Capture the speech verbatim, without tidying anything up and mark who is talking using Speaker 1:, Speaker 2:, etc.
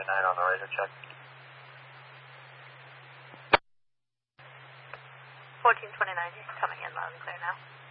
Speaker 1: twenty-nine on the radar check.
Speaker 2: fourteen twenty-nine, coming in loud and clear now.